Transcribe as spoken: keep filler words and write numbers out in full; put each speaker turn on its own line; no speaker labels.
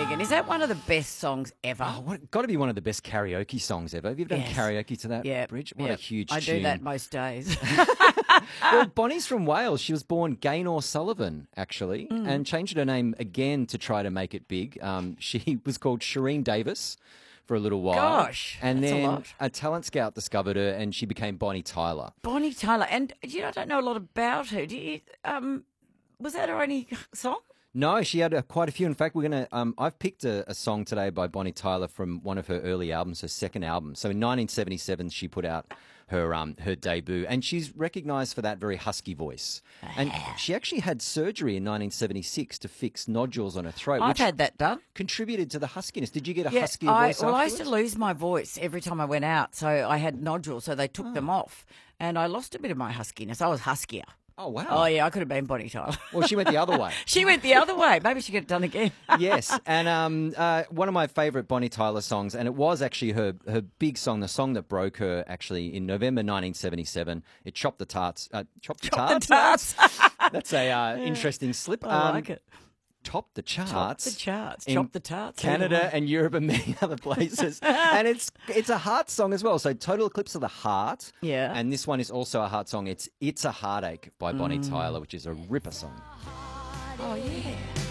Megan. Is that one of the best songs ever?
Oh, what, got to be one of the best karaoke songs ever. Have you ever done
Yes.
karaoke to that,
Yeah,
Bridge? What
yeah.
a huge
I
tune.
do that most days.
Well, Bonnie's from Wales. She was born Gaynor Sullivan, actually,
Mm.
and changed her name again to try to make it big. Um, she was called Shireen Davis for a little while.
Gosh,
and
that's a
then
lot.
a talent scout discovered her, and she became Bonnie Tyler.
Bonnie Tyler. And you know, I don't know a lot about her. Do you, um, was that her only song?
No, she had uh, quite a few. In fact, we're gonna. Um, I've picked a, a song today by Bonnie Tyler from one of her early albums, her second album. So in nineteen seventy-seven, she put out her um her debut, and she's recognised for that very husky voice. And she actually had surgery in nineteen seventy-six to fix nodules on her throat,
I've
which
had that done.
contributed to the huskiness. Did you get a
Yeah,
husky
I,
voice?
well, I used to
afterwards?
lose my voice every time I went out, so I had nodules, so they
Oh.
took them off, and I lost a bit of my huskiness. I was huskier.
Oh wow!
Oh yeah, I could have been Bonnie Tyler.
Well, she went the other way.
She went the other way. Maybe she could have done again.
Yes, and um, uh, one of my favourite Bonnie Tyler songs, and it was actually her her big song, the song that broke her actually in November nineteen seventy-seven. It chopped the tarts, uh, chopped the
Chop the
tarts.
tarts.
That's a uh, interesting slip.
I
Um,
like it.
Topped the charts.
Chop the charts.
in
Chop the tarts.
Canada and Europe and many other places, and it's it's a heart song as well. So Total Eclipse of the Heart,
Yeah.
and this one is also a heart song. It's It's a Heartache by Bonnie
Mm.
Tyler, which is a ripper song.
Oh yeah.